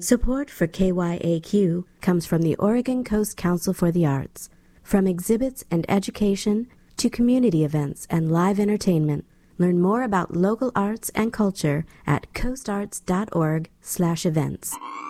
Support for KYAQ comes from the Oregon Coast Council for the Arts. From exhibits and education to community events and live entertainment, learn more about local arts and culture at coastarts.org/events.